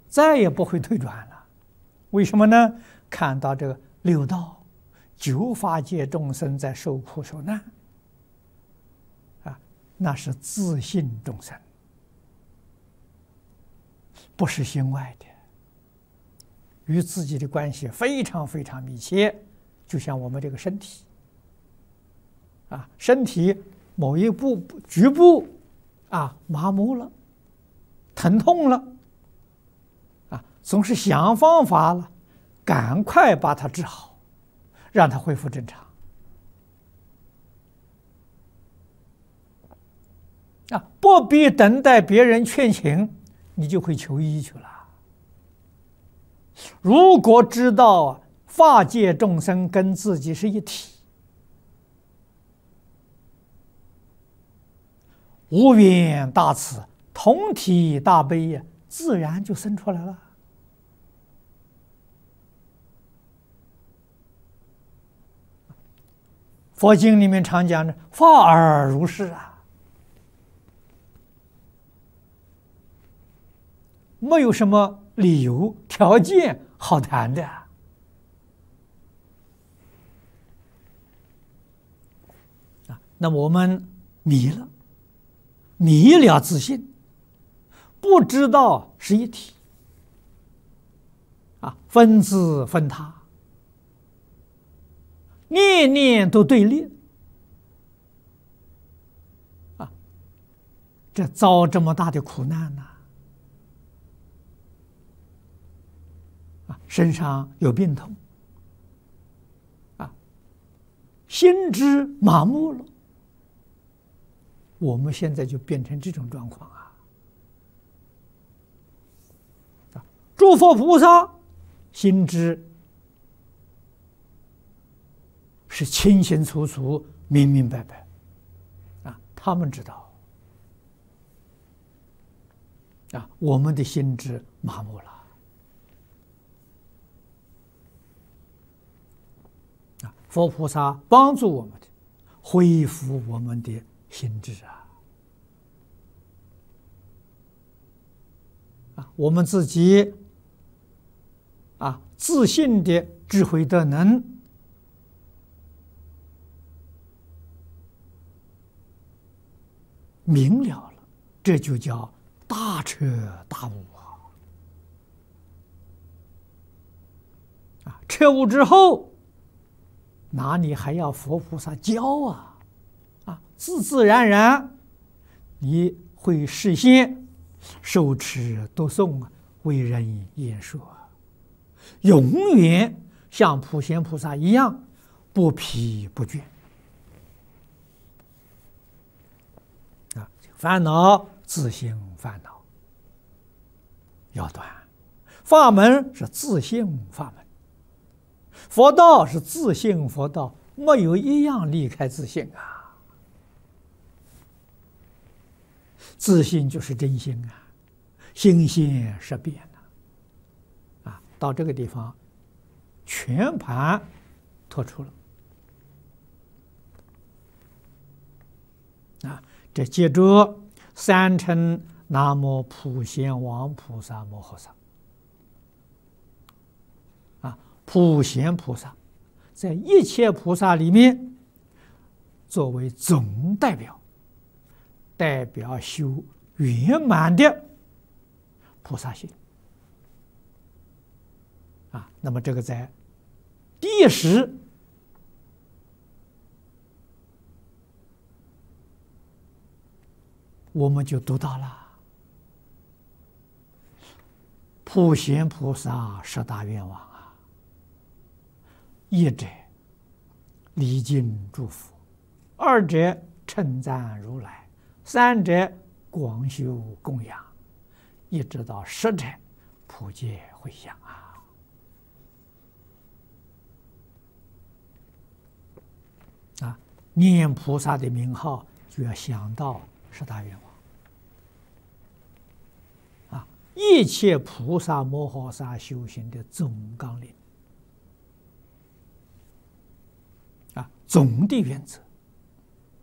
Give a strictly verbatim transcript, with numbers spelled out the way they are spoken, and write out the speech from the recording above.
再也不会退转了。为什么呢？看到这个六道九法界众生在受苦受难，啊，那是自性众生，不是心外的，与自己的关系非常非常密切。就像我们这个身体，啊，身体某一部局部啊麻木了、疼痛了，啊，总是想方法了，赶快把它治好，让它恢复正常。啊，不必等待别人劝请，你就会求医去了。如果知道啊，法界众生跟自己是一体，无缘大慈，同体大悲呀，自然就生出来了。佛经里面常讲的“法尔如是”啊，没有什么理由条件好谈的。啊，那么我们迷了，迷了自信，不知道是一体，啊，分自分他，念念都对立，啊，这遭这么大的苦难呐！啊，身上有病痛，啊，心智麻木了，我们现在就变成这种状况啊！啊，诸佛菩萨心智是清清楚楚、明明白白，啊，他们知道，啊，我们的心智麻木了，啊，佛菩萨帮助我们的，恢复我们的心智啊，啊，我们自己啊，自信的智慧德能。明了了，这就叫大彻大悟啊！啊，彻悟之后，哪里还要佛菩萨教啊？啊，自自然然，你会实现受持读诵啊，为人言说，永远像普贤菩萨一样，不疲不倦。烦恼自性烦恼要断，法门是自性法门，佛道是自性佛道，没有一样离开自性啊！自性就是真心啊，心现识变啊！啊，到这个地方全盘托出了啊！这接着三称南无普贤王菩萨摩诃萨啊，普贤菩萨在一切菩萨里面作为总代表，代表修圆满的菩萨行啊。那么这个在第一时我们就读到了普贤菩萨十大愿望啊：一者礼敬诸佛，二者称赞如来，三者广修供养，一直到十者普皆回向啊！啊，念菩萨的名号就要想到十大愿望啊，一切菩萨摩诃萨修行的总纲领啊，总的原则。